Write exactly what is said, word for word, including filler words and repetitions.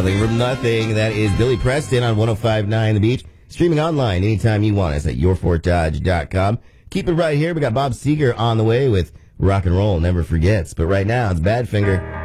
Nothing from nothing. That is Billy Preston on one oh five point nine The Beach. Streaming online anytime you want us at your fort dodge dot com. Keep it right here. We got Bob Seger on the way with Rock and Roll Never Forgets. But right now, it's Badfinger.